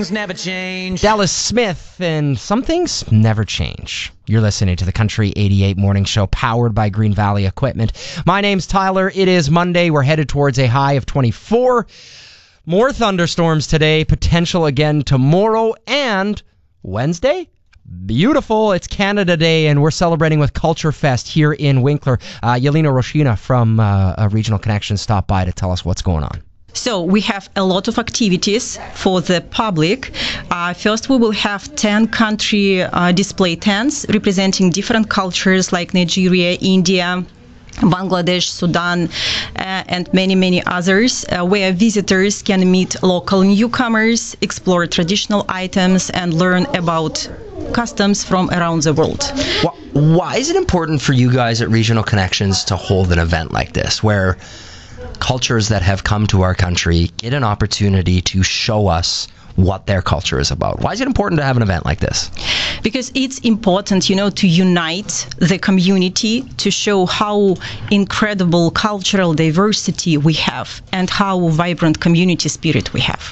things never change. Dallas Smith, and some things never change. You're listening to the Country 88 Morning Show, powered by Green Valley Equipment. My name's Tyler. It is Monday. We're headed towards a high of 24. More thunderstorms today, potential again tomorrow, and Wednesday? Beautiful. It's Canada Day, and we're celebrating with Culture Fest here in Winkler. Yelena Roshina from Regional Connection stopped by to tell us what's going on. So we have a lot of activities for the public. First, we will have 10 country display tents representing different cultures like Nigeria, India, Bangladesh, Sudan, and many others, where visitors can meet local newcomers, explore traditional items, and learn about customs from around the world. Why is it important for you guys at Regional Connections to hold an event like this, where cultures that have come to our country get an opportunity to show us what their culture is about? Why is it important to have an event like this? Because it's important, to unite the community, to show how incredible cultural diversity we have and how vibrant community spirit we have.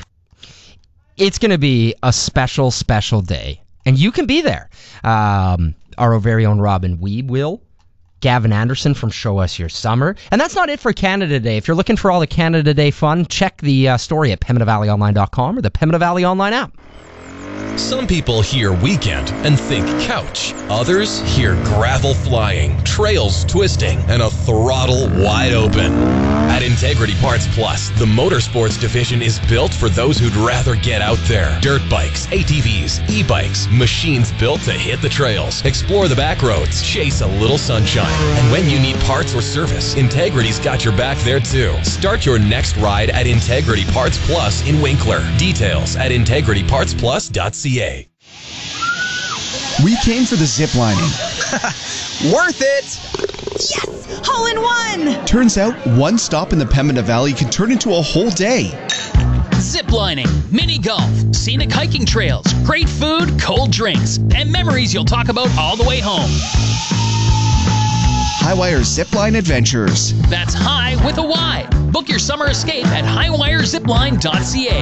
It's going to be a special day, and you can be there. Our very own Robin Weeb will. Gavin Anderson from Show Us Your Summer. And that's not it for Canada Day. If you're looking for all the Canada Day fun, check the story at PemmineValleyOnline.com or the Pembina Valley Online app. Some people hear weekend and think couch. Others hear gravel flying, trails twisting, and a throttle wide open. At Integrity Parts Plus, the motorsports division is built for those who'd rather get out there. Dirt bikes, ATVs, e-bikes, machines built to hit the trails, explore the back roads, chase a little sunshine. And when you need parts or service, Integrity's got your back there too. Start your next ride at Integrity Parts Plus in Winkler. Details at integritypartsplus.ca. We came for the zip lining. Worth it! Yes! Hole in one! Turns out one stop in the Pembina Valley can turn into a whole day. Ziplining, mini golf, scenic hiking trails, great food, cold drinks, and memories you'll talk about all the way home. Highwire Zipline Adventures. That's high with a Y. Book your summer escape at highwirezipline.ca.